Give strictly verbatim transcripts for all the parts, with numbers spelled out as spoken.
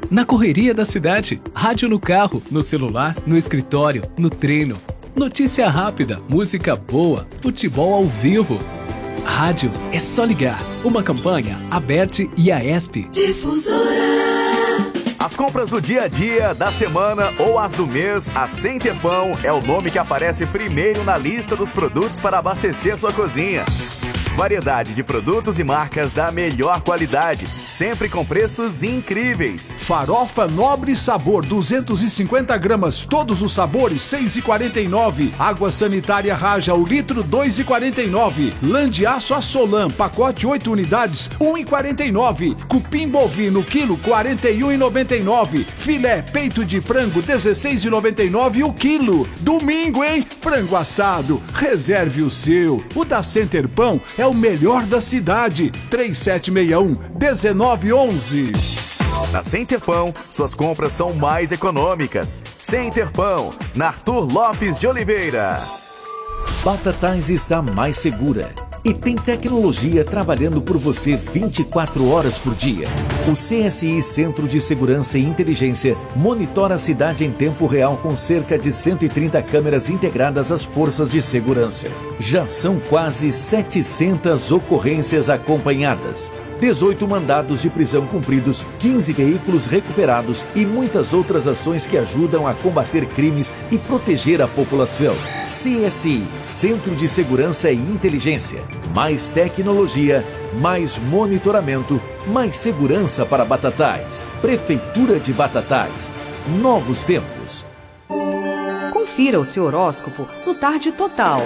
na correria da cidade, rádio no carro, no celular, no escritório, no treino. Notícia rápida, música boa, futebol ao vivo. Rádio é só ligar. Uma campanha, Aberte e a ESP. Difusora. As compras do dia a dia, da semana ou as do mês, a Sem Tempão é o nome que aparece primeiro na lista dos produtos para abastecer sua cozinha. Variedade de produtos e marcas da melhor qualidade, sempre com preços incríveis. Farofa Nobre Sabor, duzentos e cinquenta gramas, todos os sabores, seis reais e quarenta e nove centavos. Água sanitária Raja, o litro, dois reais e quarenta e nove centavos. Lã de aço Assolan, pacote oito unidades, um real e quarenta e nove centavos. Cupim bovino, quilo, quarenta e um reais e noventa e nove centavos. Filé, peito de frango, dezesseis reais e noventa e nove centavos o quilo. Domingo, hein? Frango assado, reserve o seu. O da Center Pão é o melhor da cidade. três sete seis um, um nove um um. Na Center Pão, suas compras são mais econômicas. Center Pão, na Arthur Lopes de Oliveira. Batatais está mais segura e tem tecnologia trabalhando por você vinte e quatro horas por dia. O C S I Centro de Segurança e Inteligência monitora a cidade em tempo real com cerca de cento e trinta câmeras integradas às forças de segurança. Já são quase setecentas ocorrências acompanhadas, dezoito mandados de prisão cumpridos, quinze veículos recuperados e muitas outras ações que ajudam a combater crimes e proteger a população. C S I, Centro de Segurança e Inteligência. Mais tecnologia, mais monitoramento, mais segurança para Batatais. Prefeitura de Batatais. Novos tempos. Confira o seu horóscopo no Tarde Total.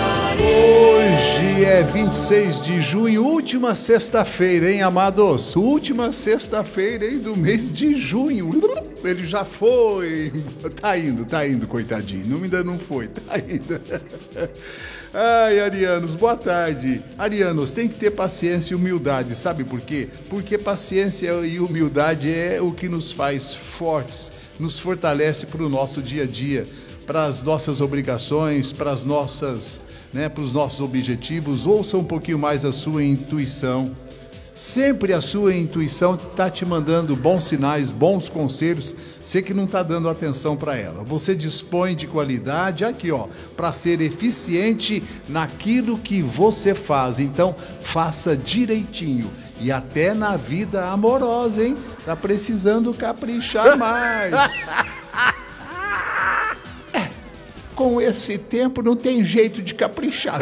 Hoje é vinte e seis de junho, última sexta-feira, hein, amados? Última sexta-feira, hein, do mês de junho. Ele já foi. Tá indo, tá indo, coitadinho. Não, ainda não foi, tá indo. Ai, arianos, boa tarde. Arianos, tem que ter paciência e humildade, sabe por quê? Porque paciência e humildade é o que nos faz fortes, nos fortalece para o nosso dia a dia, para as nossas obrigações, para as nossas, né, para os nossos objetivos. Ouça um pouquinho mais a sua intuição. Sempre a sua intuição está te mandando bons sinais, bons conselhos. Você que não está dando atenção para ela. Você dispõe de qualidade aqui, ó, para ser eficiente naquilo que você faz. Então, faça direitinho. E até na vida amorosa, hein? Tá precisando caprichar mais. É, com esse tempo não tem jeito de caprichar.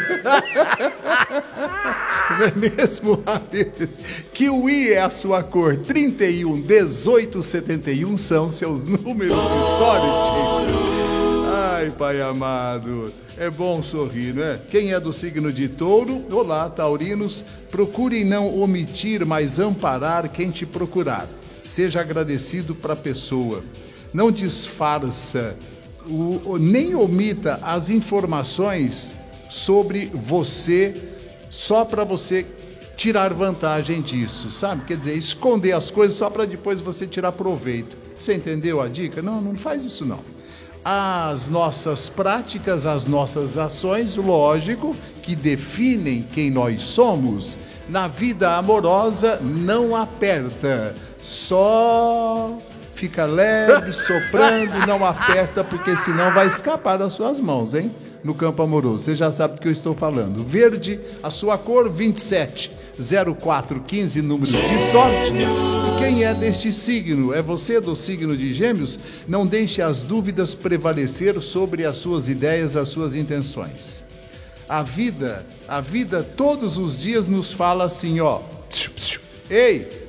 Não é mesmo, Alex? Kiwi é a sua cor. trinta e um, dezoito, setenta e um são seus números de sorte. Ai, pai amado, é bom sorrir, não é? Quem é do signo de Touro? Olá, taurinos. Procure não omitir, mas amparar quem te procurar. Seja agradecido para a pessoa. Não disfarça, o, nem omita as informações sobre você só para você tirar vantagem disso, sabe? Quer dizer, esconder as coisas só para depois você tirar proveito. Você entendeu a dica? Não, não faz isso não. As nossas práticas, as nossas ações, lógico, que definem quem nós somos. Na vida amorosa, não aperta, só fica leve, soprando, não aperta, porque senão vai escapar das suas mãos, hein? No campo amoroso, você já sabe do que eu estou falando. Verde, a sua cor, vinte e sete, zero quatro, quinze, números de sorte. E quem é deste signo? É você do signo de Gêmeos? Não deixe as dúvidas prevalecer sobre as suas ideias, as suas intenções. A vida, a vida todos os dias nos fala assim, ó. Ei,